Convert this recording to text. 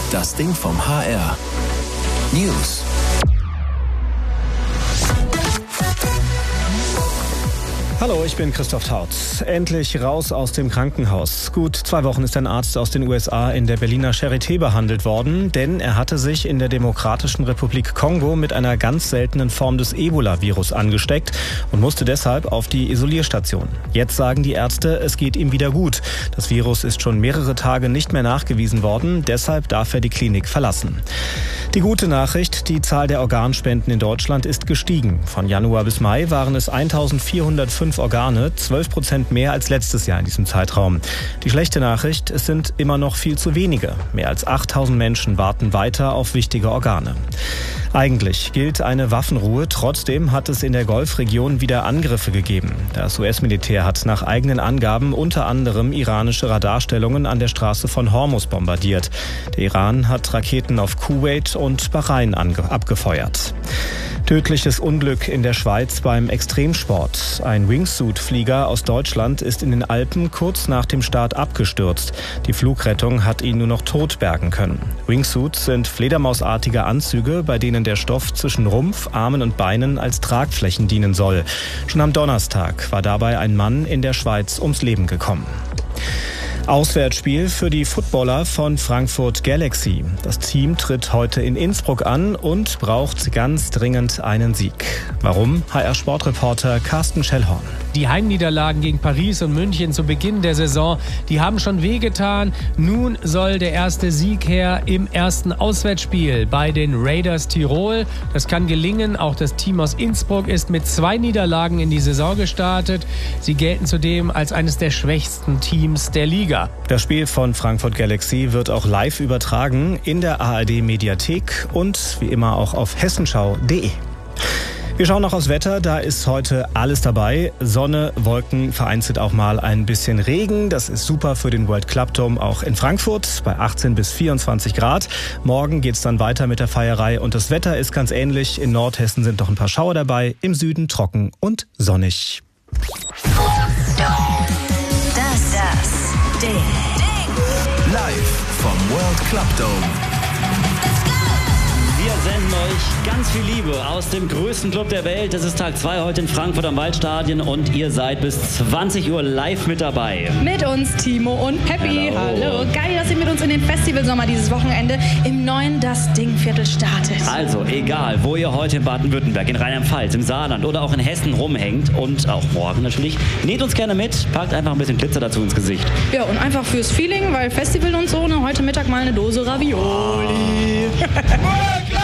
Das Ding vom HR. News. Hallo, ich bin Christoph Taut. Endlich raus aus dem Krankenhaus. Gut 2 Wochen ist ein Arzt aus den USA in der Berliner Charité behandelt worden, denn er hatte sich in der Demokratischen Republik Kongo mit einer ganz seltenen Form des Ebola-Virus angesteckt und musste deshalb auf die Isolierstation. Jetzt sagen die Ärzte, es geht ihm wieder gut. Das Virus ist schon mehrere Tage nicht mehr nachgewiesen worden, deshalb darf er die Klinik verlassen. Die gute Nachricht, die Zahl der Organspenden in Deutschland ist gestiegen. Von Januar bis Mai waren es 1405 Organe, 12% mehr als letztes Jahr in diesem Zeitraum. Die schlechte Nachricht, es sind immer noch viel zu wenige. Mehr als 8000 Menschen warten weiter auf wichtige Organe. Eigentlich gilt eine Waffenruhe, trotzdem hat es in der Golfregion wieder Angriffe gegeben. Das US-Militär hat nach eigenen Angaben unter anderem iranische Radarstellungen an der Straße von Hormuz bombardiert. Der Iran hat Raketen auf Kuwait und Bahrain abgefeuert. Tödliches Unglück in der Schweiz beim Extremsport. Ein Wingsuit-Flieger aus Deutschland ist in den Alpen kurz nach dem Start abgestürzt. Die Flugrettung hat ihn nur noch tot bergen können. Wingsuits sind fledermausartige Anzüge, bei denen der Stoff zwischen Rumpf, Armen und Beinen als Tragflächen dienen soll. Schon am Donnerstag war dabei ein Mann in der Schweiz ums Leben gekommen. Auswärtsspiel für die Footballer von Frankfurt Galaxy. Das Team tritt heute in Innsbruck an und braucht ganz dringend einen Sieg. Warum? HR-Sportreporter Carsten Schellhorn. Die Heimniederlagen gegen Paris und München zu Beginn der Saison, die haben schon wehgetan. Nun soll der erste Sieg her im ersten Auswärtsspiel bei den Raiders Tirol. Das kann gelingen. Auch das Team aus Innsbruck ist mit 2 Niederlagen in die Saison gestartet. Sie gelten zudem als eines der schwächsten Teams der Liga. Das Spiel von Frankfurt Galaxy wird auch live übertragen in der ARD-Mediathek und wie immer auch auf hessenschau.de. Wir schauen noch aufs Wetter, da ist heute alles dabei. Sonne, Wolken, vereinzelt auch mal ein bisschen Regen. Das ist super für den World Club Dome auch in Frankfurt bei 18 bis 24 Grad. Morgen geht's dann weiter mit der Feierei und das Wetter ist ganz ähnlich. In Nordhessen sind noch ein paar Schauer dabei, im Süden trocken und sonnig. Das Ding. Live vom World Club Dome. Wir senden euch ganz viel Liebe aus dem größten Club der Welt. Das ist Tag 2 heute in Frankfurt am Waldstadion und ihr seid bis 20 Uhr live mit dabei. Mit uns Timo und Peppi. Hallo. Geil, dass ihr mit uns in den Festivalsommer dieses Wochenende im neuen Das Ding-Viertel startet. Also egal, wo ihr heute in Baden-Württemberg, in Rheinland-Pfalz, im Saarland oder auch in Hessen rumhängt und auch morgen natürlich, nehmt uns gerne mit, packt einfach ein bisschen Glitzer dazu ins Gesicht. Ja, und einfach fürs Feeling, weil Festival und so, heute Mittag mal eine Dose Ravioli.